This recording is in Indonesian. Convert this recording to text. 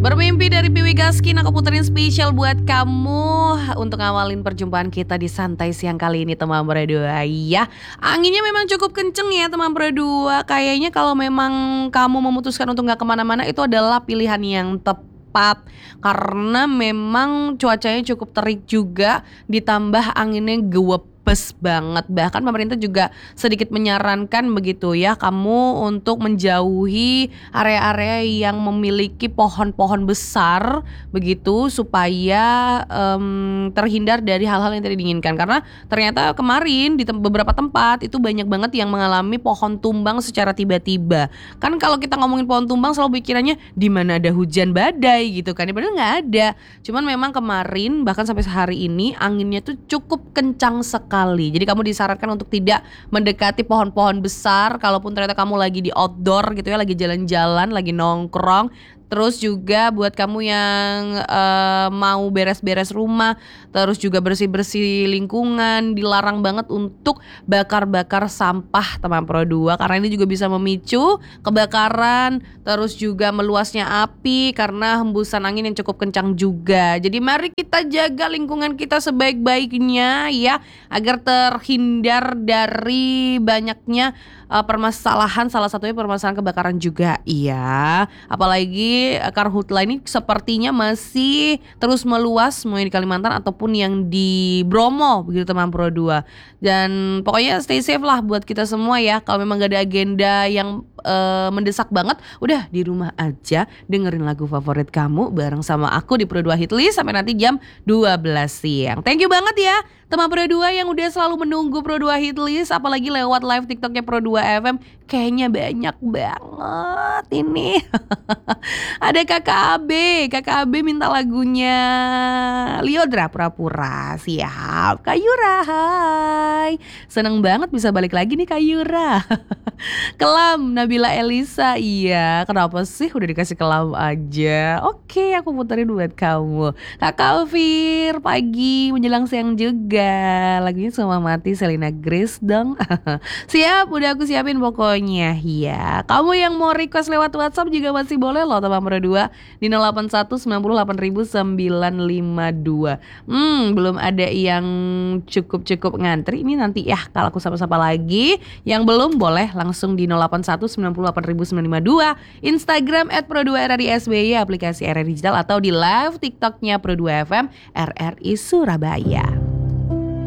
Bermimpi dari Piwi Gaskin, aku puterin spesial buat kamu untuk ngawalin perjumpaan kita di santai siang kali ini teman berdua ya. Anginnya memang cukup kenceng ya teman berdua. Kayaknya kalau memang kamu memutuskan untuk gak kemana-mana itu adalah pilihan yang tepat. Karena memang cuacanya cukup terik juga, ditambah anginnya gewepes banget. Bahkan pemerintah juga sedikit menyarankan begitu ya, kamu untuk menjauhi area-area yang memiliki pohon-pohon besar begitu supaya terhindar dari hal-hal yang tidak diinginkan. Karena ternyata kemarin di beberapa tempat itu banyak banget yang mengalami pohon tumbang secara tiba-tiba. Kan kalau kita ngomongin pohon tumbang selalu pikirannya di mana ada hujan badai gitu kan. Padahal nggak ada. Cuman memang kemarin bahkan sampai sehari ini anginnya tuh cukup kencang sekali. Jadi kamu disarankan untuk tidak mendekati pohon-pohon besar kalaupun ternyata kamu lagi di outdoor gitu ya, lagi jalan-jalan, lagi nongkrong. Terus juga buat kamu yang mau beres-beres rumah, terus juga bersih-bersih lingkungan, dilarang banget untuk bakar-bakar sampah teman Pro 2 karena ini juga bisa memicu kebakaran, terus juga meluasnya api karena hembusan angin yang cukup kencang juga. Jadi mari kita jaga lingkungan kita sebaik-baiknya ya, agar terhindar dari banyaknya permasalahan, salah satunya permasalahan kebakaran juga. Iya, apalagi karhutla ini sepertinya masih terus meluas mau yang di Kalimantan ataupun yang di Bromo begitu teman Pro 2. Dan pokoknya stay safe lah buat kita semua ya. Kalau memang gak ada agenda yang mendesak banget, udah di rumah aja dengerin lagu favorit kamu bareng sama aku di Pro 2 Hitlist sampai nanti jam 12 siang. Thank you banget ya teman Pro 2 yang udah selalu menunggu Pro 2 Hitlist, apalagi lewat live TikToknya Pro 2 FM. Kayaknya banyak banget ini. Ada kakak AB minta lagunya Liodra Pura-Pura. Siap Kak Yura, hai. Seneng banget bisa balik lagi nih Kak Yura. Kelam Nabila Elisa. Iya, kenapa sih udah dikasih kelam aja. Oke, aku puterin buat kamu. Kakak Alfir, pagi menjelang siang juga. Lagunya Semua Mati Selena Grace dong. Siap, udah aku siapin pokoknya ya. Kamu yang mau request lewat WhatsApp juga masih boleh loh teman Pro 2 di 081 90 952. Belum ada yang cukup ngantri. Ini nanti ya kalau aku sapa-sapa lagi. Yang belum boleh langsung di 081 90 952, Instagram @pro2rrisby, aplikasi RRI Digital atau di live TikToknya Pro 2 FM RRI Surabaya.